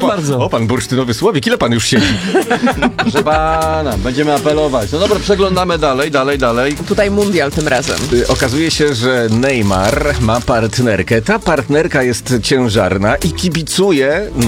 bardzo. O, pan bursztynowy Słowik, ile pan już siedzi? Proszę pana, będziemy apelować. No dobra, przeglądamy dalej. Tutaj mundial tym razem. Okazuje się, że Neymar ma partnerkę. Ta partnerka jest ciężarna i kibicuje